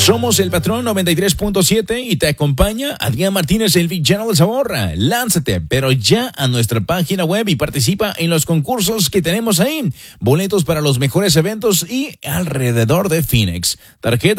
Somos el Patrón 93.7 y te acompaña Adrián Martínez, el villano del sabor. Lánzate, pero ya a nuestra página web y participa en los concursos que tenemos ahí. Boletos para los mejores eventos y alrededor de Phoenix. Tarjeta